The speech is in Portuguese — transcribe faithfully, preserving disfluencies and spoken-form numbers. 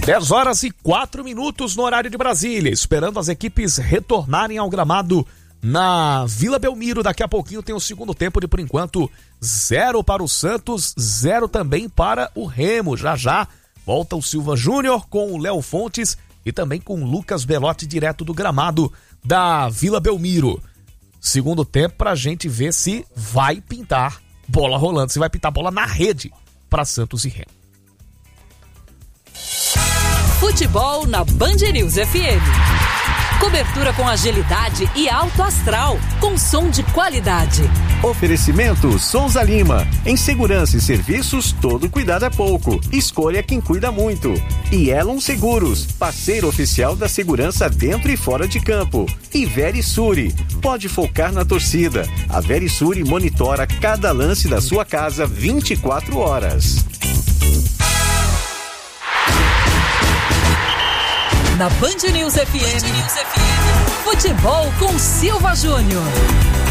dez horas e quatro minutos no horário de Brasília, esperando as equipes retornarem ao gramado na Vila Belmiro. Daqui a pouquinho tem o segundo tempo de, por enquanto, zero para o Santos, zero também para o Remo. Já já volta o Silva Júnior com o Léo Fontes e também com o Lucas Belotti, direto do gramado da Vila Belmiro. Segundo tempo pra gente ver se vai pintar bola rolando, se vai pintar bola na rede para Santos e Remo. Futebol na Band News F M. Cobertura com agilidade e alto astral, com som de qualidade. Oferecimento Souza Lima. Em segurança e serviços, todo cuidado é pouco. Escolha quem cuida muito. E Elon Seguros, parceiro oficial da segurança dentro e fora de campo. E Verisure, pode focar na torcida. A Verisure monitora cada lance da sua casa vinte e quatro horas. Na Band News F M, Band News F M. Futebol com Silva Júnior.